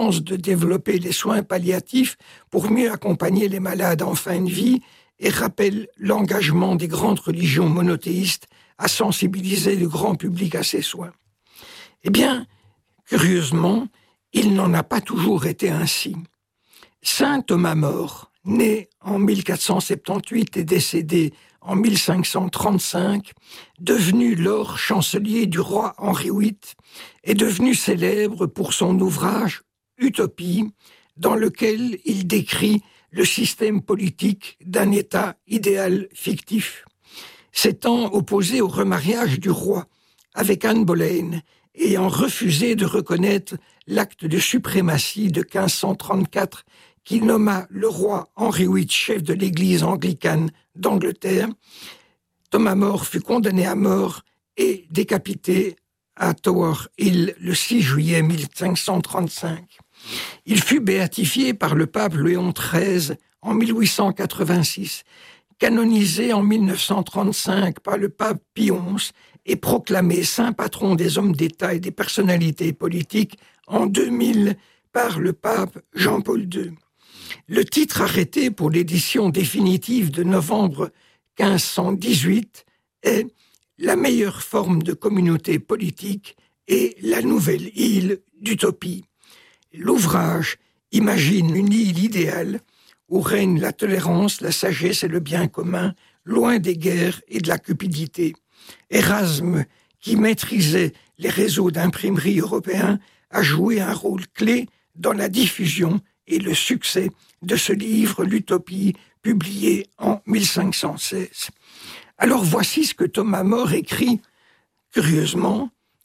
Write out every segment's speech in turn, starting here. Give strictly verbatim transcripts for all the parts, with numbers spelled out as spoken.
de développer les soins palliatifs pour mieux accompagner les malades en fin de vie et rappelle l'engagement des grandes religions monothéistes à sensibiliser le grand public à ces soins. Eh bien, curieusement, il n'en a pas toujours été ainsi. Saint Thomas More, né en mille quatre cent soixante-dix-huit et décédé en mille cinq cent trente-cinq, devenu lors chancelier du roi Henri huit, est devenu célèbre pour son ouvrage « Utopie », dans lequel il décrit le système politique d'un État idéal fictif. S'étant opposé au remariage du roi avec Anne Boleyn, ayant refusé de reconnaître l'acte de suprématie de quinze cent trente-quatre qui nomma le roi Henri huit chef de l'église anglicane d'Angleterre, Thomas More fut condamné à mort et décapité à Tower Hill le six juillet mille cinq cent trente-cinq. Il fut béatifié par le pape Léon treize en mille huit cent quatre-vingt-six, canonisé en mille neuf cent trente-cinq par le pape Pie onze et proclamé saint patron des hommes d'État et des personnalités politiques en deux mille par le pape Jean-Paul deux. Le titre arrêté pour l'édition définitive de novembre quinze cent dix-huit est « La meilleure forme de communauté politique et la nouvelle île d'utopie ». L'ouvrage imagine une île idéale où règne la tolérance, la sagesse et le bien commun, loin des guerres et de la cupidité. Erasme, qui maîtrisait les réseaux d'imprimerie européens, a joué un rôle clé dans la diffusion et le succès de ce livre, l'Utopie, publié en mille cinq cent seize. Alors voici ce que Thomas More écrit, curieusement,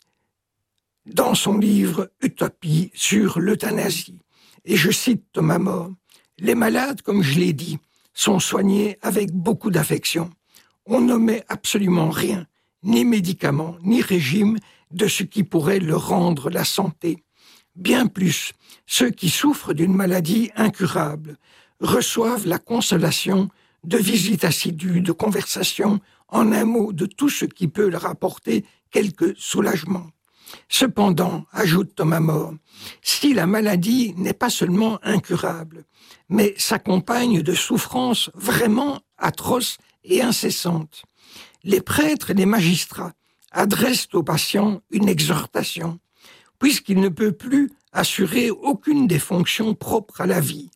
dans son livre « Utopie » sur l'euthanasie. Et je cite Thomas More, « Les malades, comme je l'ai dit, sont soignés avec beaucoup d'affection. On n'omet absolument rien, ni médicaments, ni régime, de ce qui pourrait leur rendre la santé. Bien plus, ceux qui souffrent d'une maladie incurable reçoivent la consolation de visites assidues, de conversations, en un mot, de tout ce qui peut leur apporter quelque soulagement. Cependant, ajoute Thomas More, si la maladie n'est pas seulement incurable, mais s'accompagne de souffrances vraiment atroces et incessantes, les prêtres et les magistrats adressent aux patients une exhortation, puisqu'il ne peut plus assurer aucune des fonctions propres à la vie,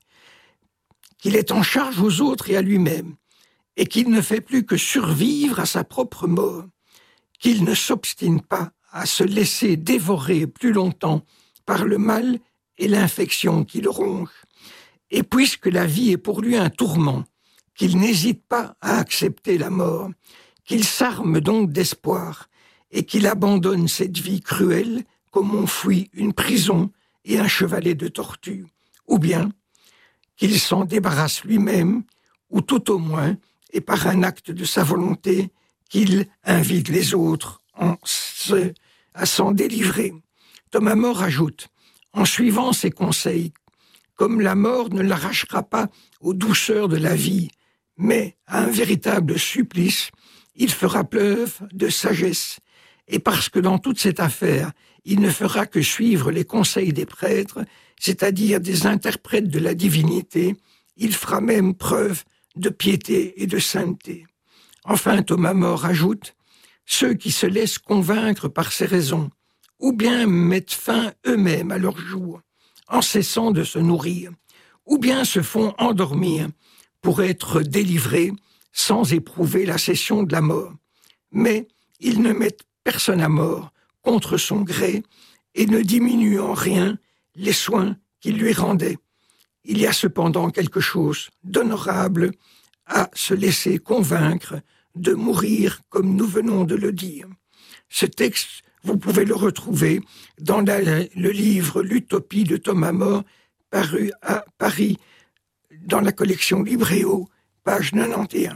qu'il est en charge aux autres et à lui-même, et qu'il ne fait plus que survivre à sa propre mort, qu'il ne s'obstine pas à se laisser dévorer plus longtemps par le mal et l'infection qui le ronge. Et puisque la vie est pour lui un tourment, qu'il n'hésite pas à accepter la mort, qu'il s'arme donc d'espoir et qu'il abandonne cette vie cruelle comme on fuit une prison et un chevalet de tortue, ou bien qu'il s'en débarrasse lui-même, ou tout au moins, et par un acte de sa volonté, qu'il invite les autres en se, à s'en délivrer. Thomas More ajoute, en suivant ses conseils, comme la mort ne l'arrachera pas aux douceurs de la vie, mais à un véritable supplice, il fera preuve de sagesse, et parce que dans toute cette affaire, il ne fera que suivre les conseils des prêtres, c'est-à-dire des interprètes de la divinité, il fera même preuve de piété et de sainteté. Enfin, Thomas More ajoute, ceux qui se laissent convaincre par ces raisons, ou bien mettent fin eux-mêmes à leur jour, en cessant de se nourrir, ou bien se font endormir pour être délivrés sans éprouver la cession de la mort. Mais ils ne mettent personne à mort contre son gré et ne diminuent en rien les soins qu'il lui rendait. Il y a cependant quelque chose d'honorable à se laisser convaincre de mourir comme nous venons de le dire. Ce texte, vous pouvez le retrouver dans la, le livre « L'Utopie » de Thomas More, paru à Paris dans la collection Libréo, page quatre-vingt-onze.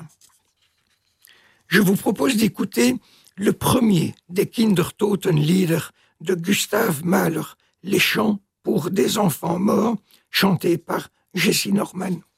Je vous propose d'écouter le premier des Kindertotenlieder de Gustav Mahler, les chants pour des enfants morts, chantés par Jessie Norman.